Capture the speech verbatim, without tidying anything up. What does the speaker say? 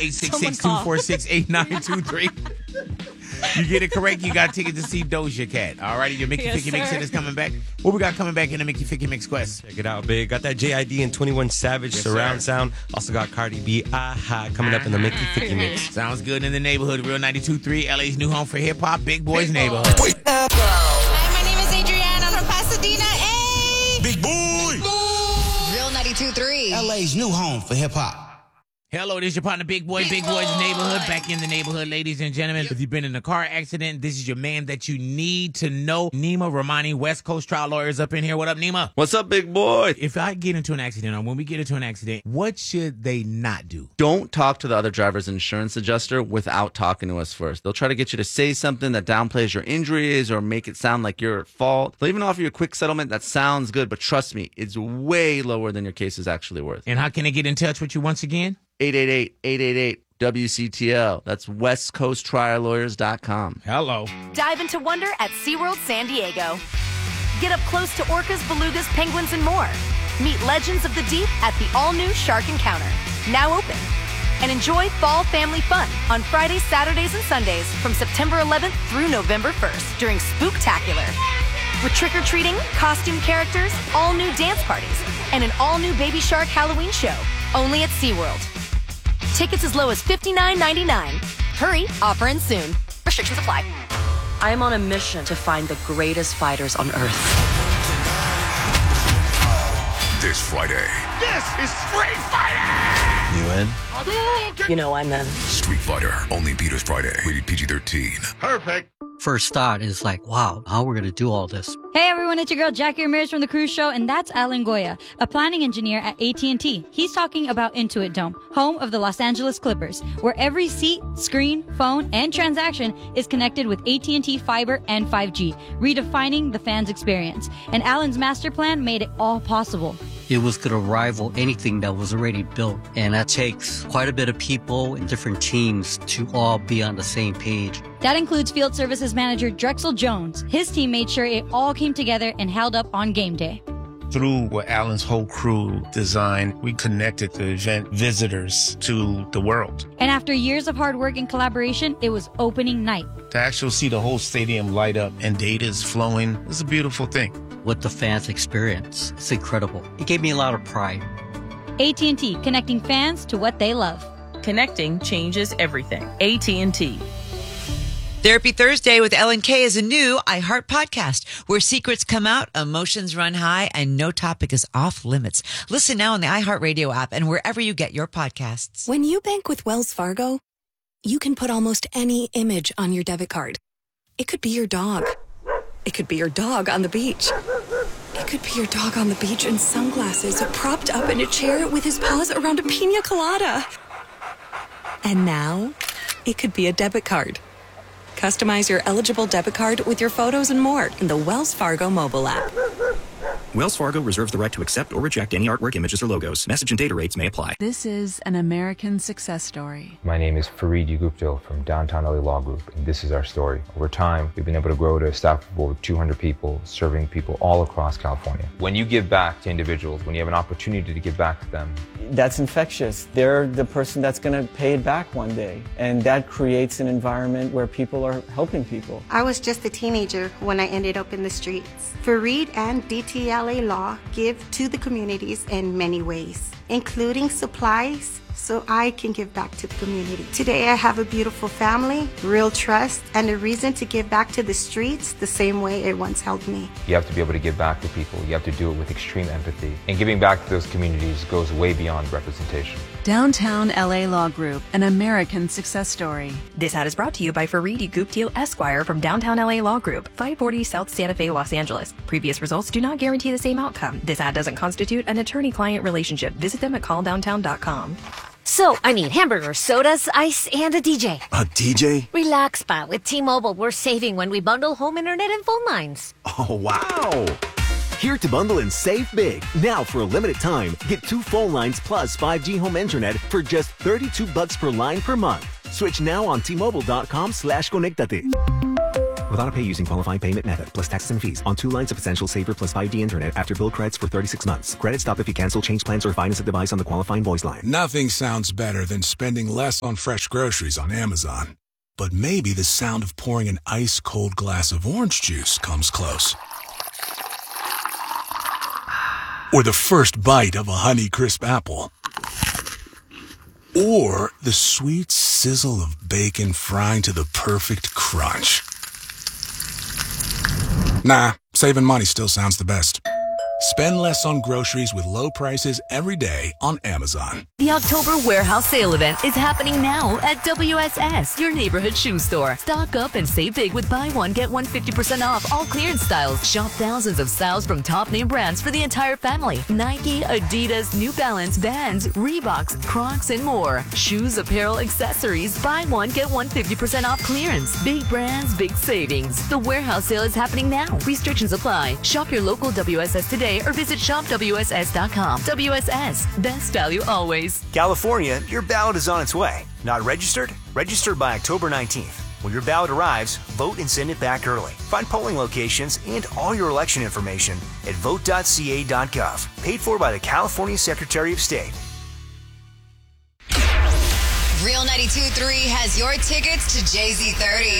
eight six six, two four six, eight nine two three. You get it correct, you got tickets to see Doja Cat. All righty, your Mickey Yes, Ficky Mix sir. hit is coming back. What we got coming back in the Mickey Ficky Mix Quest? Check it out, big. Got that J I D and twenty-one Savage Yes, surround sir. sound. Also got Cardi B, Aha, coming up in the Mickey Ficky Mix. Sounds good in the neighborhood. Real ninety-two point three, L A's new home for hip hop, Big Boy's Neighborhood. Hi, my name is Adrienne. I'm from Pasadena. Hey! Big boy! Real ninety-two point three. L A's new home for hip hop. Hello, this is your partner, Big Boy, Big Boy's Neighborhood. Back in the neighborhood, ladies and gentlemen. If you've been in a car accident, this is your man that you need to know. Nima Romani, West Coast Trial Lawyers up in here. What up, Nima? What's up, big boy? If I get into an accident, or when we get into an accident, what should they not do? Don't talk to the other driver's insurance adjuster without talking to us first. They'll try to get you to say something that downplays your injuries or make it sound like you're at fault. They'll even offer you a quick settlement that sounds good, but trust me, it's way lower than your case is actually worth. And how can they get in touch with you once again? eight eight eight, eight eight eight, W C T L. That's west coast trial lawyers dot com. Hello. Dive into wonder at SeaWorld San Diego. Get up close to orcas, belugas, penguins, and more. Meet legends of the deep at the all-new Shark Encounter, now open. And enjoy fall family fun on Fridays, Saturdays, and Sundays from September eleventh through November first during Spooktacular. With trick-or-treating, costume characters, all-new dance parties, and an all-new Baby Shark Halloween show, only at SeaWorld. Tickets as low as fifty-nine ninety-nine. Hurry, offer ends soon. Restrictions apply. I am on a mission to find the greatest fighters on Earth. This Friday. This is Street Fighter! You in? You know I'm in. Street Fighter, only theaters Friday. Rated P G thirteen. Perfect. First thought is like, wow, how we're going to do all this. Hey everyone, it's your girl Jackie Ramirez from The Cruise Show, and that's Alan Goya, a planning engineer at A T and T. He's talking about Intuit Dome, home of the Los Angeles Clippers, where every seat, screen, phone, and transaction is connected with A T and T fiber and five G, redefining the fans' experience. And Alan's master plan made it all possible. It was going to rival anything that was already built. And that takes quite a bit of people and different teams to all be on the same page. That includes Field Services Manager Drexel Jones. His team made sure it all came together and held up on game day. Through what Alan's whole crew designed, we connected the event visitors to the world. And after years of hard work and collaboration, it was opening night. To actually see the whole stadium light up and data is flowing is a beautiful thing. What the fans experience, it's incredible. It gave me a lot of pride. A T and T, connecting fans to what they love. Connecting changes everything. A T and T. Therapy Thursday with Ellen K is a new iHeart podcast where secrets come out, emotions run high, and no topic is off limits. Listen now on the iHeartRadio app and wherever you get your podcasts. When you bank with Wells Fargo, you can put almost any image on your debit card. It could be your dog. It could be your dog on the beach. It could be your dog on the beach in sunglasses, propped up in a chair with his paws around a pina colada. And now, it could be a debit card. Customize your eligible debit card with your photos and more in the Wells Fargo mobile app. Wells Fargo reserves the right to accept or reject any artwork, images, or logos. Message and data rates may apply. This is an American success story. My name is Fareed Yuguptil from Downtown L A Law Group, and this is our story. Over time, we've been able to grow to a staff of over two hundred people, serving people all across California. When you give back to individuals, when you have an opportunity to give back to them, that's infectious. They're the person that's going to pay it back one day, and that creates an environment where people are helping people. I was just a teenager when I ended up in the streets. Fareed and D T L A Law give to the communities in many ways, including supplies, so I can give back to the community. Today I have a beautiful family, real trust, and a reason to give back to the streets the same way it once held me. you have to be able to give back to people. You have to do it with extreme empathy. And giving back to those communities goes way beyond representation. Downtown L A Law Group, an American success story. This ad is brought to you by Fareed Guptial Esquire from Downtown L A Law Group, five forty South Santa Fe, Los Angeles. Previous results do not guarantee the same outcome. This ad doesn't constitute an attorney-client relationship. Visit them at call downtown dot com. So, I need hamburgers, sodas, ice, and a D J. A D J? Relax, pa. With T-Mobile, we're saving when we bundle home internet and phone lines. Oh, wow! Here to bundle and save big. Now, for a limited time, get two phone lines plus five G home internet for just thirty-two bucks per line per month. Switch now on T Mobile dot com slash conectate. with auto pay using qualifying payment method plus taxes and fees on two lines of Essential Saver plus five G internet after bill credits for thirty-six months. Credit stop if you cancel, change plans, or finance a device on the qualifying voice line. Nothing sounds better than spending less on fresh groceries on Amazon. But maybe the sound of pouring an ice-cold glass of orange juice comes close. Or the first bite of a Honeycrisp apple. Or the sweet sizzle of bacon frying to the perfect crunch. Nah, saving money still sounds the best. Spend less on groceries with low prices every day on Amazon. The October Warehouse Sale event is happening now at W S S, your neighborhood shoe store. Stock up and save big with buy one, get one fifty percent off all clearance styles. Shop thousands of styles from top name brands for the entire family. Nike, Adidas, New Balance, Vans, Reeboks, Crocs, and more. Shoes, apparel, accessories. Buy one, get one fifty percent off clearance. Big brands, big savings. The Warehouse Sale is happening now. Restrictions apply. Shop your local W S S today or visit shop W S S dot com. W S S, best value always. California, your ballot is on its way. Not registered? Register by October nineteenth. When your ballot arrives, vote and send it back early. Find polling locations and all your election information at vote dot c a dot gov. Paid for by the California Secretary of State. Real ninety-two point three has your tickets to Jay Z thirty.